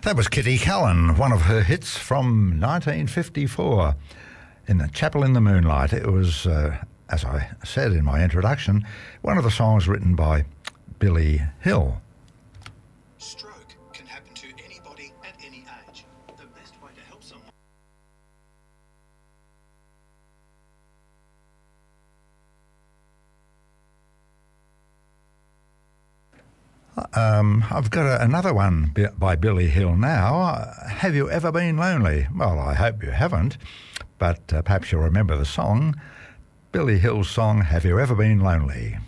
That was Kitty Callan, one of her hits from 1954 in The Chapel in the Moonlight. It was, as I said in my introduction, one of the songs written by Billy Hill. Stroke can happen to anybody at any age. The best way to help someone... I've got another one by Billy Hill now. Have you ever been lonely? Well, I hope you haven't, but perhaps you'll remember the song. Billy Hill's song, Have You Ever Been Lonely?